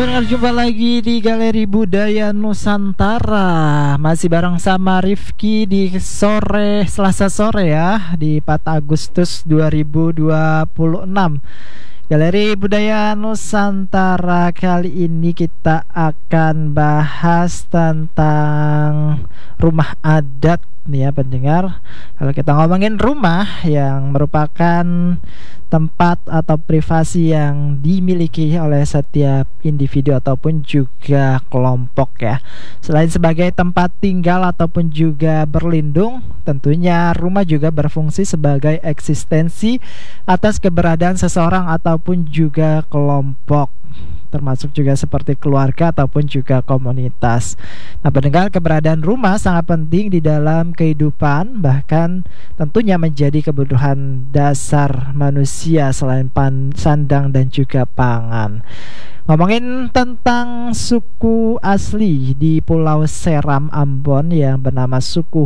pendengar, jumpa lagi di Galeri Budaya Nusantara. Masih bareng sama Rifki di Selasa sore ya, di 4 Agustus 2026. Galeri Budaya Nusantara kali ini kita akan bahas tentang rumah adat nih ya pendengar. Kalau kita ngomongin rumah yang merupakan tempat atau privasi yang dimiliki oleh setiap individu ataupun juga kelompok ya. Selain sebagai tempat tinggal ataupun juga berlindung, tentunya rumah juga berfungsi sebagai eksistensi atas keberadaan seseorang ataupun juga kelompok, termasuk juga seperti keluarga ataupun juga komunitas. Nah, pendengar, keberadaan rumah sangat penting di dalam kehidupan, bahkan tentunya menjadi kebutuhan dasar manusia selain sandang dan juga pangan. Ngomongin tentang suku asli di Pulau Seram, Ambon yang bernama suku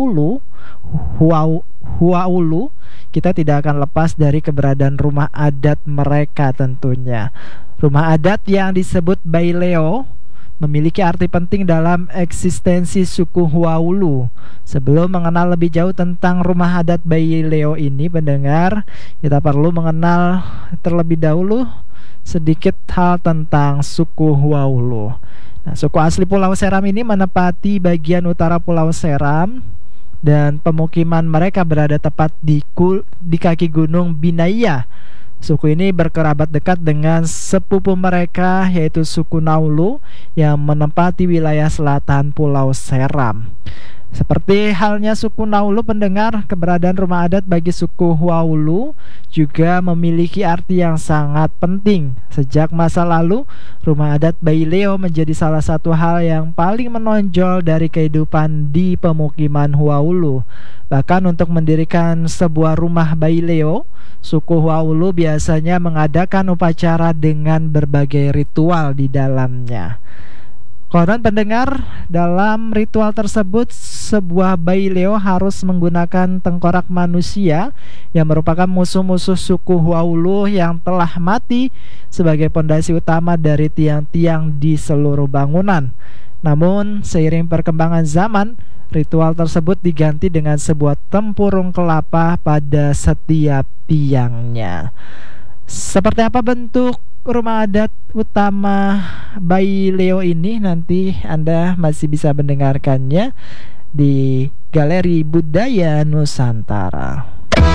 Huaulu, kita tidak akan lepas dari keberadaan rumah adat mereka tentunya. Rumah adat yang disebut Baileo memiliki arti penting dalam eksistensi suku Huaulu. Sebelum mengenal lebih jauh tentang rumah adat Baileo ini, pendengar, kita perlu mengenal terlebih dahulu sedikit hal tentang suku Huaulu. Nah, suku asli Pulau Seram ini menempati bagian utara Pulau Seram dan pemukiman mereka berada tepat di kaki Gunung Binaya. Suku ini berkerabat dekat dengan sepupu mereka yaitu suku Naulu yang menempati wilayah selatan Pulau Seram. Seperti halnya suku Naulu, pendengar, keberadaan rumah adat bagi suku Huaulu juga memiliki arti yang sangat penting. Sejak masa lalu, rumah adat Baileo menjadi salah satu hal yang paling menonjol dari kehidupan di pemukiman Huaulu. Bahkan untuk mendirikan sebuah rumah Baileo, suku Huaulu biasanya mengadakan upacara dengan berbagai ritual di dalamnya. Konon, pendengar, dalam ritual tersebut sebuah Baileo harus menggunakan tengkorak manusia yang merupakan musuh-musuh suku Huaulu yang telah mati sebagai pondasi utama dari tiang-tiang di seluruh bangunan. Namun seiring perkembangan zaman, ritual tersebut diganti dengan sebuah tempurung kelapa pada setiap tiangnya. Seperti apa bentuk rumah adat utama Baileo ini? Nanti Anda masih bisa mendengarkannya di Galeri Budaya Nusantara.